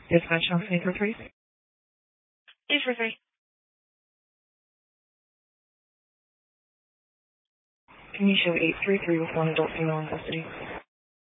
Dispatch on 843. 843. Can you show 833 with one adult female in custody?